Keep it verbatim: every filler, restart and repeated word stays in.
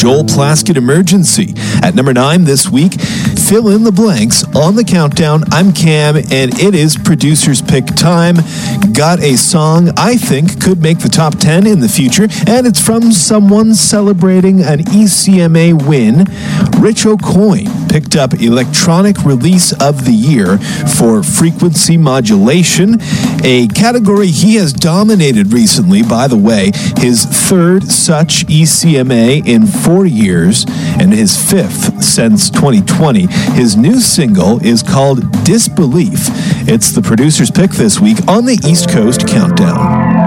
Joel Plaskett, Emergency. At number nine this week, fill in the blanks on the countdown. I'm Cam, and it is producer's pick time. Got a song I think could make the top ten in the future, and it's from someone celebrating an E C M A win. Rich Aucoin picked up Electronic Release of the Year for frequency modulation, a category he has dominated recently, by the way, his third such E C M A in four years and his fifth since twenty twenty. His new single is called Disbelief. It's the producer's pick this week on the East Coast Countdown.